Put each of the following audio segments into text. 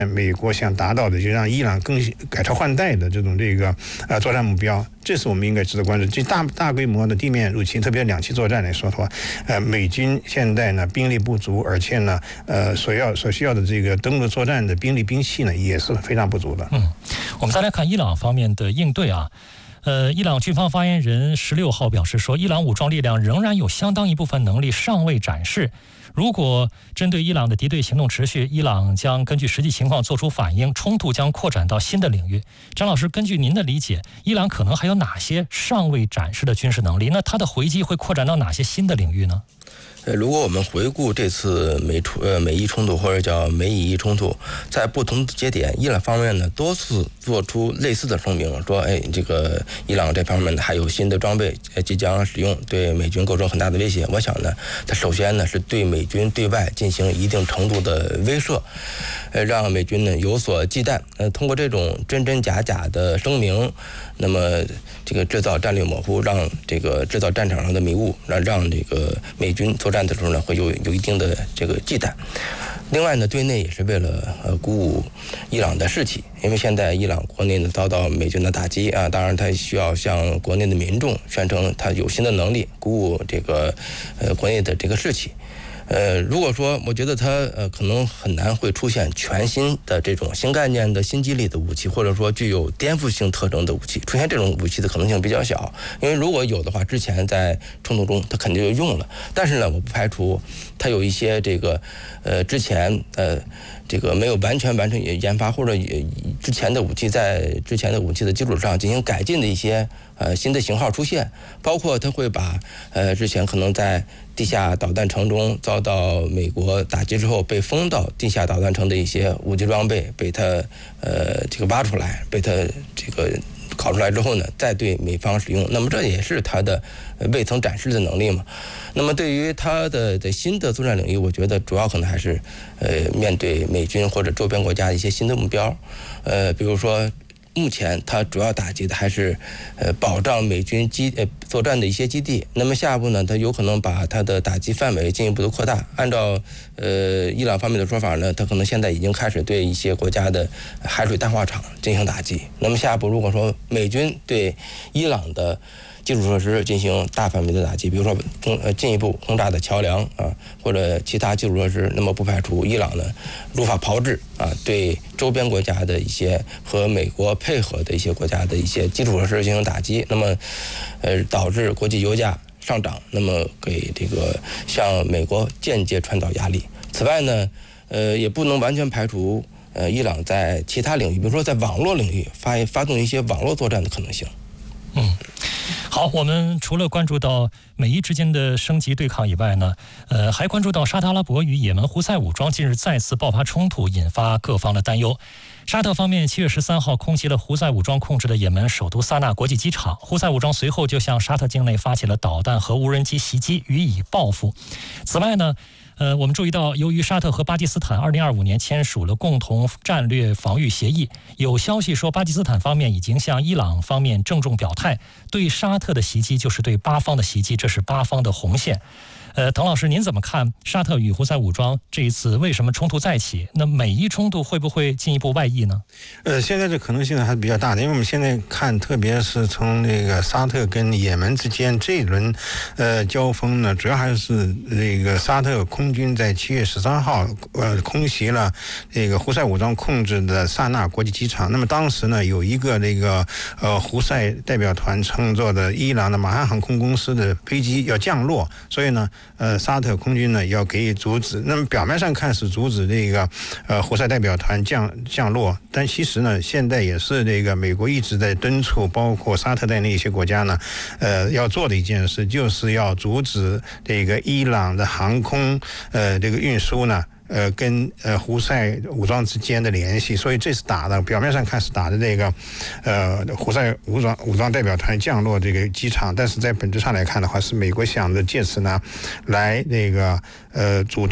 美国想达到的，就让伊朗更改朝换代的这种作战目标，这是我们应该值得关注。就大规模的地面入侵，特别2栖作战来说的话，美军现在呢兵力不足，而且呢所需要的这个登陆作战的兵力兵器呢也是非常不足的。 我们再来看伊朗方面的应对啊。伊朗军方发言人16号表示说，伊朗武装力量仍然有相当一部分能力尚未展示。如果针对伊朗的敌对行动持续，伊朗将根据实际情况做出反应，冲突将扩展到新的领域。张老师，根据您的理解，伊朗可能还有哪些尚未展示的军事能力？那它的回击会扩展到哪些新的领域呢？ 如果我们回顾这次美伊冲突或者叫美以伊冲突，在不同的节点，伊朗方面呢多次做出类似的声明，说这个伊朗这方面呢还有新的装备即将使用，对美军构成很大的威胁。我想呢，它首先呢是对美军对外进行一定程度的威慑，让美军呢有所忌惮。通过这种真真假假的声明，那么这个制造战略模糊，让这个制造战场上的迷雾，让这个美军作战的时候呢会有一定的这个忌惮。另外呢，对内也是为了鼓舞伊朗的士气，因为现在伊朗国内呢遭到美军的打击啊，当然他需要向国内的民众宣称他有新的能力，鼓舞这个国内的这个士气。如果说我觉得它可能很难会出现全新的这种新概念的新激励的武器，或者说具有颠覆性特征的武器，出现这种武器的可能性比较小，因为如果有的话，之前在冲突中它肯定就用了。但是呢，我不排除它有一些这个之前这个没有完全完成研发，或者之前的武器在之前的武器的基础上进行改进的一些新的型号出现，包括它会把之前可能在地下导弹城中遭到美国打击之后被封到地下导弹城的一些武器装备被它这个挖出来，被它这个搞出来之后呢，再对美方使用，那么这也是它的未曾展示的能力嘛。那么对于它的新的作战领域，我觉得主要可能还是面对美军或者周边国家的一些新的目标，比如说目前它主要打击的还是保障美军作战的一些基地。那么下一步呢，它有可能把它的打击范围进一步的扩大。按照伊朗方面的说法呢，它可能现在已经开始对一些国家的海水淡化厂进行打击。那么下一步，如果说美军对伊朗的基础设施进行大范围的打击，比如说进一步轰炸的桥梁啊，或者其他基础设施，那么不排除伊朗呢如法炮制啊，对周边国家的一些和美国配合的一些国家的一些基础设施进行打击，那么导致国际油价上涨，那么给这个向美国间接传导压力。此外呢，也不能完全排除伊朗在其他领域，比如说在网络领域发动一些网络作战的可能性。 好，我们除了关注到美伊之间的升级对抗以外呢，还关注到沙特阿拉伯与也门胡塞武装近日再次爆发冲突，引发各方的担忧。沙特方面7月13号空袭了胡塞武装控制的也门首都萨那国际机场，胡塞武装随后就向沙特境内发起了导弹和无人机袭击，予以报复。此外呢，我们注意到，由于沙特和巴基斯坦2025年签署了共同战略防御协议，有消息说巴基斯坦方面已经向伊朗方面郑重表态，对沙特的袭击就是对巴方的袭击，这是巴方的红线。滕老师，您怎么看沙特与胡塞武装这一次为什么冲突再起？那美伊冲突会不会进一步外溢呢？ 现在这可能性还是比较大的，因为我们现在看，特别是从那个沙特跟也门之间这一轮交锋呢，主要还是这个沙特空军在7月13号空袭了这个胡塞武装控制的萨那国际机场。那么当时呢，有一个这个胡塞代表团乘坐的伊朗的马汉航空公司的飞机要降落，所以呢沙特空军呢要给予阻止。那么表面上看是阻止这个胡塞代表团降落，但其实呢，现在也是这个美国一直在敦促，包括沙特在内一些国家呢，要做的一件事，就是要阻止这个伊朗的航空这个运输呢。跟胡塞武装之间的联系，所以这是打的，表面上看是打的这个胡塞武装代表团降落这个机场，但是在本质上来看的话，是美国想着借此呢来这个阻断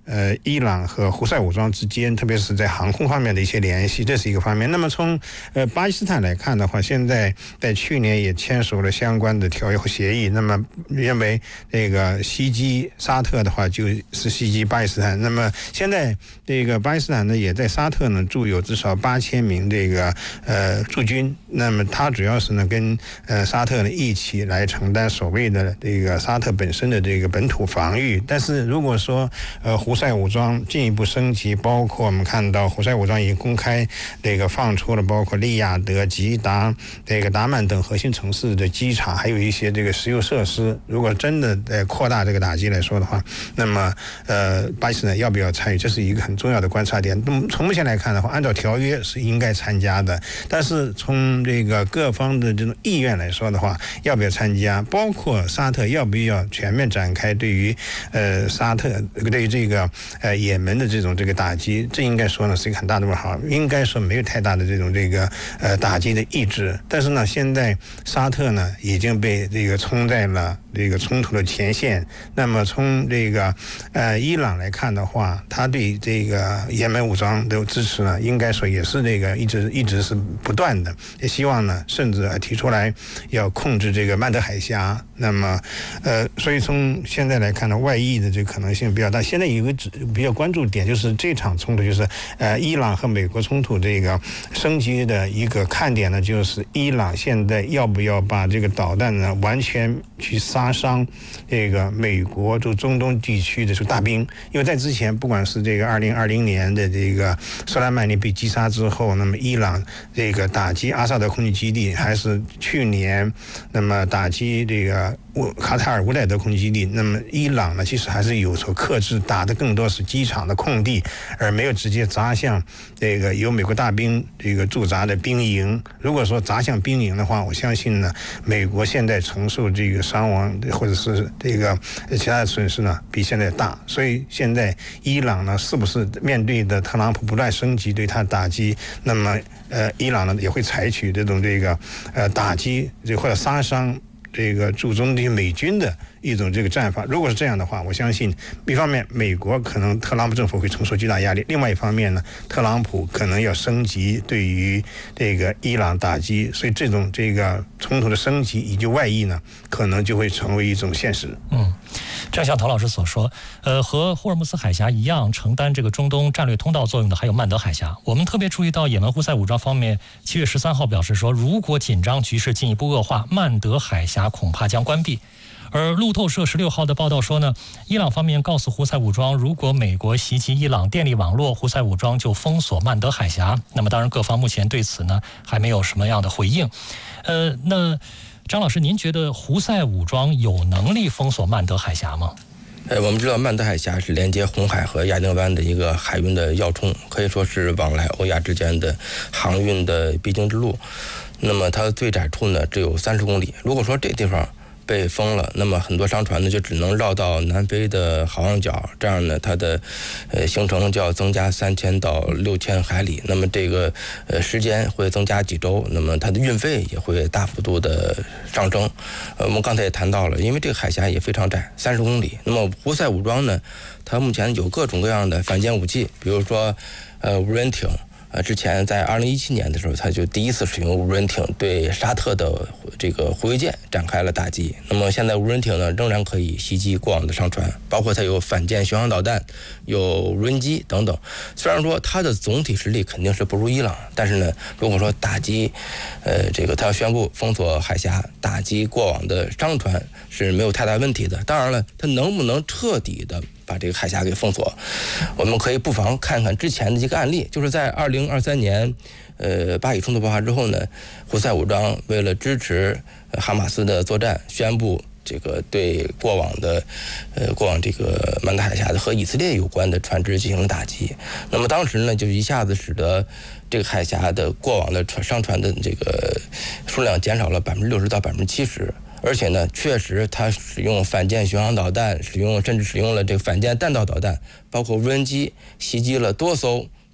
伊朗和胡塞武装之间，特别是在航空方面的一些联系，这是一个方面。那么从巴基斯坦来看的话，现在在去年也签署了相关的条约和协议。那么认为这个袭击沙特的话，就是袭击巴基斯坦。那么现在这个巴基斯坦呢，也在沙特呢驻有至少8000名这个驻军。那么它主要是呢跟沙特呢一起来承担所谓的这个沙特本身的这个本土防御。但是如果说胡塞武装进一步升级，包括我们看到胡塞武装已经公开这个放出了包括利雅得、吉达、这个达曼等核心城市的机场，还有一些这个石油设施。如果真的扩大这个打击来说的话，那么巴基斯坦要不要参与，这是一个很重要的观察点。从目前来看的话，按照条约是应该参加的，但是从这个各方的这种意愿来说的话，要不要参加，包括沙特要不要全面展开对于沙特对于这个也门的这个打击，这应该说呢是一个很大的问号，应该说没有太大的这种打击的意志。但是呢，现在沙特呢已经被这个冲在了这个冲突的前线。那么从这个伊朗来看的话，他对这个也门武装的支持呢，应该说也是这个一直是不断的，也希望呢甚至提出来要控制这个曼德海峡。那么所以从现在来看呢，外溢的这个可能性比较大。现在有一个比较关注点，就是这场冲突，就是伊朗和美国冲突这个升级的一个看点呢，就是伊朗现在要不要把这个导弹呢完全去杀伤这个美国就中东地区的大兵。因为在之前，不管是这个2020年的这个苏莱曼尼被击杀之后，那么伊朗这个打击阿萨德空军基地，还是去年那么打击这个卡塔尔乌赖德空军基地，那么伊朗呢其实还是有所克制，打的更多是机场的空地，而没有直接砸向这个有美国大兵这个驻扎的兵营。如果说砸向兵营的话，我相信呢，美国现在承受这个伤亡或者是这个其他的损失呢比现在大。所以现在伊朗呢是不是面对的特朗普不断升级对他打击，那么伊朗呢也会采取这种打击或者杀伤这个驻中的美军的一种这个战法。如果是这样的话，我相信一方面美国可能特朗普政府会承受巨大压力，另外一方面呢，特朗普可能要升级对于这个伊朗打击，所以这种冲突的升级以及外溢呢，可能就会成为一种现实。 正像陶老师所说，和霍尔木兹海峡一样承担这个中东战略通道作用的还有曼德海峡。我们特别注意到，也门胡塞武装方面7月13号表示说，如果紧张局势进一步恶化，曼德海峡恐怕将关闭。而路透社16号的报道说呢，伊朗方面告诉胡塞武装，如果美国袭击伊朗电力网络，胡塞武装就封锁曼德海峡。那么当然各方目前对此呢还没有什么样的回应。那张老师，您觉得胡塞武装有能力封锁曼德海峡吗？ 我们知道曼德海峡是连接红海和亚丁湾的一个海运的要冲，可以说是往来欧亚之间的航运的必经之路。那么它最窄处呢只有30公里。如果说这地方被封了，那么很多商船呢就只能绕到南非的好望角，这样呢它的行程就要增加3000到6000海里，那么这个时间会增加几周，那么它的运费也会大幅度的上升。我们刚才也谈到了，因为这个海峡也非常窄，30公里，那么胡塞武装呢，它目前有各种各样的反舰武器，比如说无人艇。之前在2017年的时候，他就第一次使用无人艇对沙特的这个护卫舰展开了打击。那么现在无人艇呢，仍然可以袭击过往的商船，包括它有反舰巡航导弹、有无人机等等。虽然说它的总体实力肯定是不如伊朗，但是呢，如果说打击，它要宣布封锁海峡，打击过往的商船是没有太大问题的。当然了，它能不能彻底的把这个海峡给封锁，我们可以不妨看看之前的一个案例，就是在2023年，巴以冲突爆发之后呢，胡塞武装为了支持哈马斯的作战，宣布这个对过往这个曼德海峡的和以色列有关的船只进行了打击。那么当时呢，就一下子使得这个海峡的过往的商船的这个数量减少了60%到70%。而且呢，确实它使用反舰巡航导弹，甚至使用了这个反舰弹道导弹，包括无人机袭击了多艘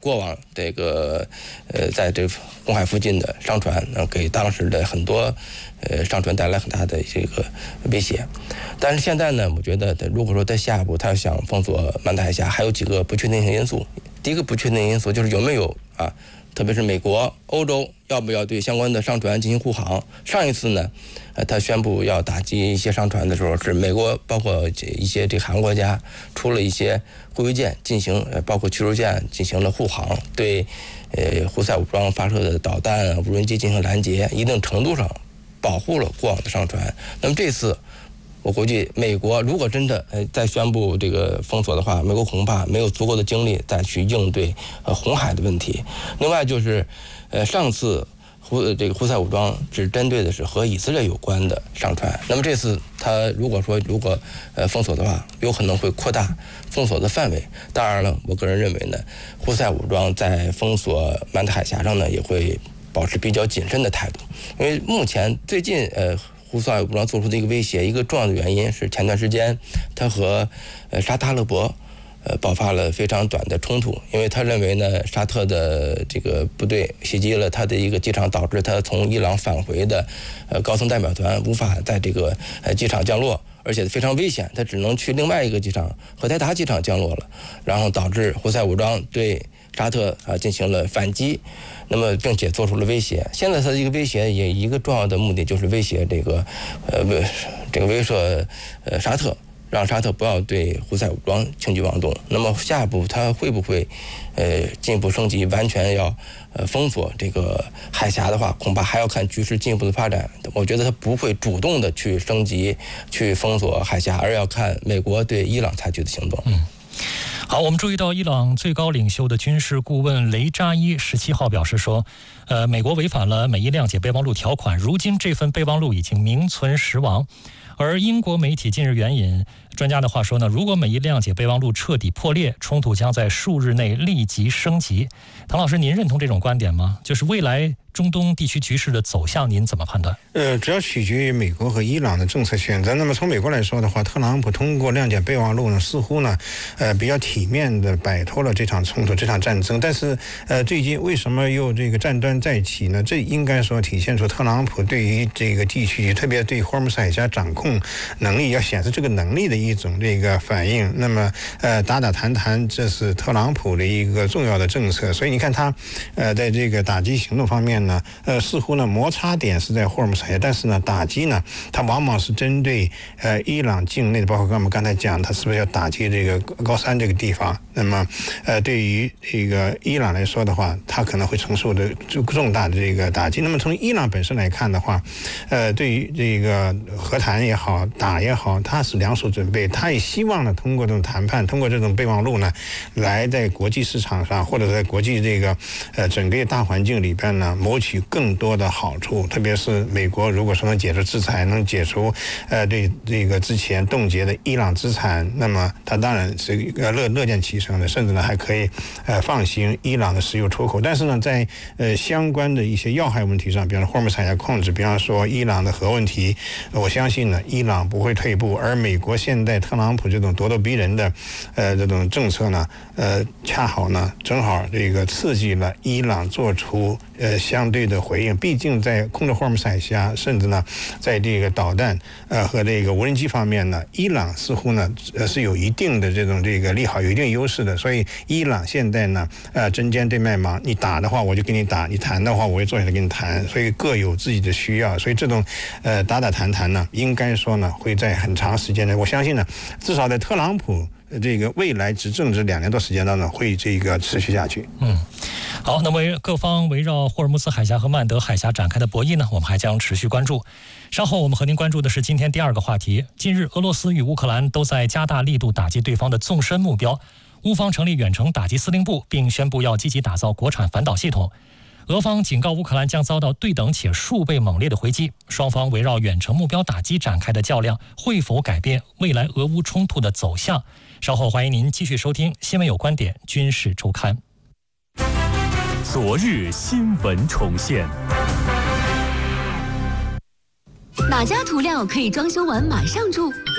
过往这个在这红海附近的商船，给当时的很多商船带来很大的这个威胁。但是现在呢，我觉得如果说在下一步他想封锁曼德海峡，还有几个不确定性因素。第一个不确定因素就是有没有特别是美国、欧洲要不要对相关的商船进行护航。上一次呢，他宣布要打击一些商船的时候，是美国包括一些这韩国家出了一些护卫舰进行，包括驱逐舰进行了护航，对胡塞武装发射的导弹、无人机进行拦截，一定程度上保护了过往的商船。那么这次，我估计美国如果真的再宣布这个封锁的话，美国恐怕没有足够的精力再去应对红海的问题。另外就是上次胡塞武装只针对的是和以色列有关的商船，那么这次他如果封锁的话，有可能会扩大封锁的范围。当然了，我个人认为呢，胡塞武装在封锁曼德海峡上呢也会保持比较谨慎的态度，因为目前最近胡塞武装做出的一个威胁，一个重要的原因是前段时间他和沙特阿拉伯爆发了非常短的冲突，因为他认为呢，沙特的这个部队袭击了他的一个机场，导致他从伊朗返回的高层代表团无法在这个机场降落，而且非常危险，他只能去另外一个机场荷台达机场降落了，然后导致胡塞武装对沙特进行了反击，那么并且做出了威胁。现在他的一个威胁也一个重要的目的就是威胁这个威慑沙特，让沙特不要对胡塞武装轻举妄动。那么下一步他会不会进一步升级，完全要封锁这个海峡的话，恐怕还要看局势进一步的发展。我觉得他不会主动的去升级去封锁海峡，而要看美国对伊朗采取的行动。 好，我们注意到伊朗最高领袖的军事顾问雷扎伊17号表示说，美国违反了美伊谅解备忘录条款，如今这份备忘录已经名存实亡。而英国媒体近日援引专家的话说呢，如果美伊谅解备忘录彻底破裂，冲突将在数日内立即升级。唐老师，您认同这种观点吗？就是未来中东地区局势的走向，您怎么判断？ 主要取决于美国和伊朗的政策选择。那么从美国来说的话，特朗普通过谅解备忘录呢，似乎呢，比较体面的摆脱了这场冲突、这场战争。但是，最近为什么又这个战端再起呢？这应该说体现出特朗普对于这个地区，特别对霍尔木兹海峡掌控能力，要显示这个能力的一种这个反应。那么，打打谈谈，这是特朗普的一个重要的政策。所以你看他，在这个打击行动方面呢，似乎呢摩擦点是在霍尔木兹海峡，但是呢打击呢，它往往是针对伊朗境内的，包括我们刚才讲，它是不是要打击这个高山这个地方？那么对于这个伊朗来说的话，它可能会承受的重大的这个打击。那么从伊朗本身来看的话，对于这个和谈也好，打也好，它是两手准备，它也希望呢通过这种谈判，通过这种备忘录呢，来在国际市场上或者在国际这个整个大环境里边呢，谋取更多的好处。特别是美国如果说能解除制裁，能解除对这个之前冻结的伊朗资产，那么它当然是乐见其成的，甚至呢还可以放行伊朗的石油出口。但是呢，在相关的一些要害问题上，比方说霍尔木兹海峡控制，比方说伊朗的核问题，我相信呢，伊朗不会退步。而美国现在特朗普这种咄咄逼人的这种政策呢，恰好呢正好这个刺激了伊朗做出相对的回应。毕竟在控制霍尔木兹海峡，甚至呢在这个导弹和这个无人机方面呢，伊朗似乎呢是有一定的这个利好，有一定优势的。所以伊朗现在呢针尖对麦芒，你打的话我就给你打，你谈的话我也坐下来跟你谈，所以各有自己的需要。所以这种打打谈谈呢，应该说呢会在很长时间内，我相信呢至少在特朗普这个未来执政这2年多时间当中会这个持续下去。 好，那么各方围绕霍尔木兹海峡和曼德海峡展开的博弈呢，我们还将持续关注。稍后我们和您关注的是今天第2个话题。近日，俄罗斯与乌克兰都在加大力度打击对方的纵深目标，乌方成立远程打击司令部，并宣布要积极打造国产反导系统。俄方警告乌克兰将遭到对等且数倍猛烈的回击，双方围绕远程目标打击展开的较量，会否改变未来俄乌冲突的走向？稍后欢迎您继续收听《新闻有观点·军事周刊》。 昨日新闻重现。 哪家涂料可以装修完马上住？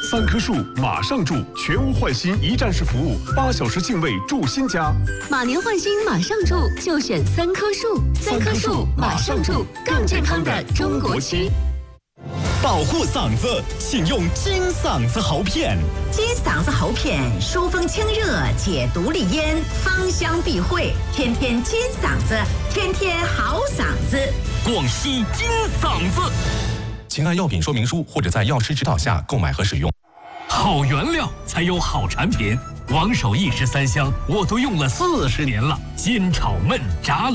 3棵树马上住，全屋换新一站式服务，8小时净位住新家。 马年换新马上住，就选3棵树，3棵树马上住，更健康的中国区。 保护嗓子，请用金嗓子喉片。 金嗓子喉片疏风清热，解毒利咽，芳香避秽，天天金嗓子，天天好嗓子。 广西金嗓子， 请按药品说明书或者在药师指导下购买和使用。 好原料才有好产品，王守义13香我都用了40年了，煎炒焖炸